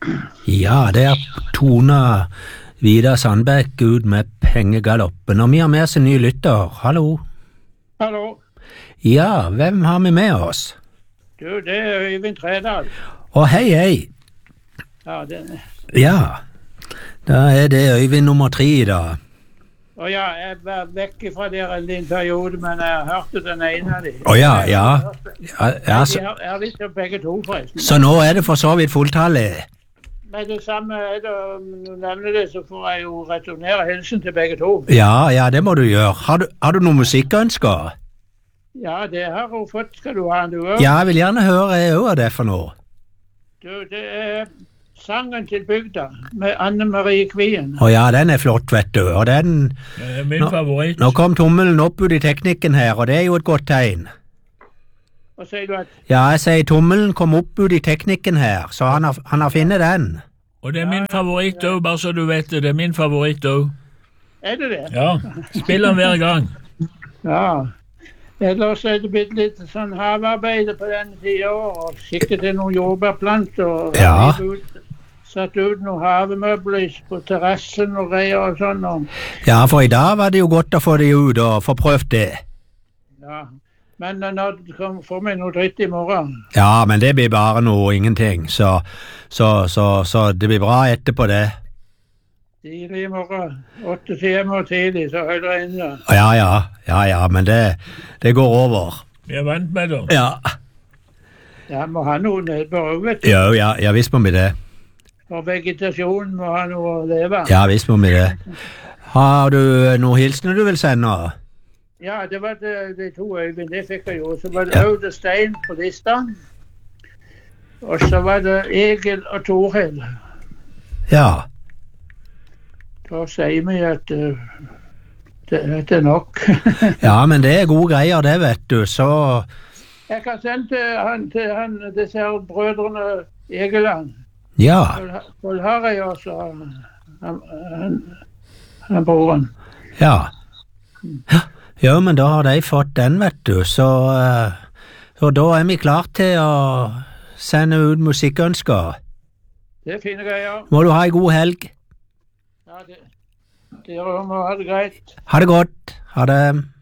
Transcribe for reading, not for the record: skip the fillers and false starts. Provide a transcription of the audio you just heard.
Ja, der toner Vidar Sandbekk ut med pengegaloppen, og vi har med oss en ny lytter. Hallo. Hallo. Ja, hvem har vi med oss? Du, det er Øyvind Tredal. Å, hei. Ja, Ja, da er det Øyvind nummer 3 i dag. Og ja, jeg var vekk fra dere en liten periode, men jeg hørte den ene av dem. Å ja. Ja, De har lyst til begge to, forresten. så nå er det for så vidt fulltallet. Men det samme er det, om du nevner det, så får jeg jo returnere hilsen til begge to. Ja, det må du gjøre. Har du noen musikkønsker? Ja, det har hun fått, skal du ha, du også. Ja, jeg vil gjerne høre hva det er for noe. Du, det er sangen til bygda, med Anne Marie Kvien. Å ja, den er flott, vet du, og den... Det er min favoritt. Nå kom tommelen opp ut i teknikken her, og det er jo et godt tegn. Og sier du at... Ja, jeg sier tommelen kom opp ut i teknikken her, så han har finnet den. Og det er min favoritt også, bare så du vet det. Det er min favoritt også. Er det det? Ja, spill den hver gang. Ja. Ellers er det blitt litt sånn havearbeid på denne tiden, og sikkert til noen jordbærplanter, og Ja. satt ut noen havemøbler på terrassen og greier og sånn. Og, Ja, for i dag var det jo godt å få det ut og få prøvd det. ja. Men nå får vi noe dritt i morgen. Ja, men det blir bare noe ingenting, så det blir bra etterpå det. Tidlig i morgen, 8 timer tidlig, så holder jeg inne. Ja, men det går over. Vi er vant med det. Ja, Jeg må ha noe nedbør òg, vet du. ja, visst må vi det. For vegetasjonen må ha noe å leve. Ja, visst må vi det. Har du noen hilsener du vil sende? Ja, det var de to Øyvind, det fikk jeg jo. Så var det Ja. Aude Stein på lista. Og så var det Egil og Torhild. Ja, Da sier vi at det er nok. ja, men det er gode greier det, vet du, så... Jeg kan sende til han, disse her brødrene Egeland. Ja, Pål Harry også, han broren. ja. Ja, men da har de fått den, vet du, så da er vi klar til å sende ut musikkønsker. Det er fine greier. Må du ha en god helg. Ja, dere må ha det greit. Ha det godt. Ha det.